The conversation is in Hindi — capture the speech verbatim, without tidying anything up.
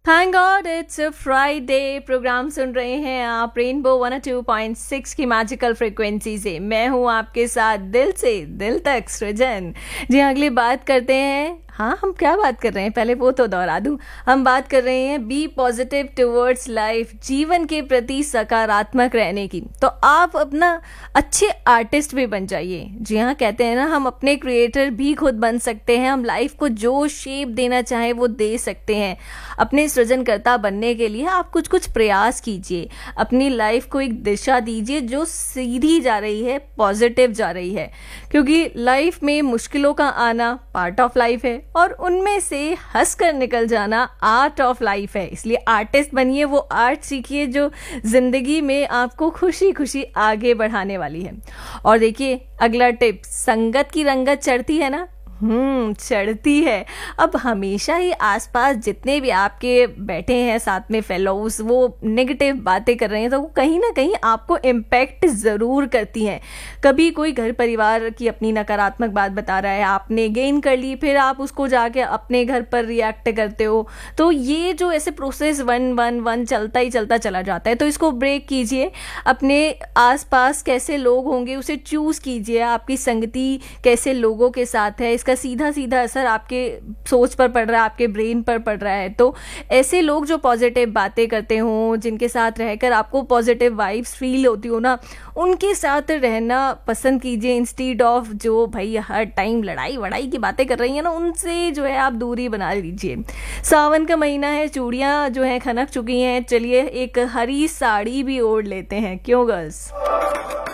Thank God it's Friday. Programme सुन रहे हैं आप rainbow one O two point six की मैजिकल फ्रिक्वेंसी से। मैं हूं आपके साथ दिल से दिल तक सृजन। जी अगली बात करते हैं। हाँ, हम क्या बात कर रहे हैं, पहले वो तो दोहरा दूं। हम बात कर रहे हैं बी पॉजिटिव टुवर्ड्स लाइफ, जीवन के प्रति सकारात्मक रहने की। तो आप अपना अच्छे आर्टिस्ट भी बन जाइए। जी हाँ, कहते हैं ना, हम अपने क्रिएटर भी खुद बन सकते हैं। हम लाइफ को जो शेप देना चाहें वो दे सकते हैं। अपने सृजनकर्ता बनने के लिए आप कुछ कुछ प्रयास कीजिए। अपनी लाइफ को एक दिशा दीजिए जो सीधी जा रही है, पॉजिटिव जा रही है। क्योंकि लाइफ में मुश्किलों का आना पार्ट ऑफ लाइफ है और उनमें से हंसकर निकल जाना आर्ट ऑफ लाइफ है। इसलिए आर्टिस्ट बनिए, वो आर्ट सीखिए जो जिंदगी में आपको खुशी खुशी आगे बढ़ाने वाली है। और देखिए अगला टिप, संगत की रंगत चढ़ती है ना, हम्म चढ़ती है। अब हमेशा ही आसपास जितने भी आपके बैठे हैं साथ में फेलोज, वो नेगेटिव बातें कर रहे हैं तो वो कहीं ना कहीं आपको इम्पैक्ट ज़रूर करती हैं। कभी कोई घर परिवार की अपनी नकारात्मक बात बता रहा है, आपने गेन कर ली, फिर आप उसको जाके अपने घर पर रिएक्ट करते हो। तो ये जो ऐसे प्रोसेस वन वन वन चलता ही चलता चला जाता है। तो इसको ब्रेक कीजिए। अपने आसपास कैसे लोग होंगे उसे चूज़ कीजिए। आपकी संगति कैसे लोगों के साथ है, का सीधा सीधा असर आपके सोच पर पड़ रहा है, आपके ब्रेन पर पड़ रहा है। तो ऐसे लोग जो पॉजिटिव बातें करते हों, जिनके साथ रहकर आपको पॉजिटिव वाइब्स फील होती हो ना, उनके साथ रहना पसंद कीजिए इंस्टीड ऑफ जो भाई हर टाइम लड़ाई वड़ाई की बातें कर रही हैं ना, उनसे जो है आप दूरी बना लीजिए। सावन का महीना है, चूड़ियाँ जो हैं खनक चुकी हैं। चलिए एक हरी साड़ी भी ओढ़ लेते हैं, क्यों गर्ल्स।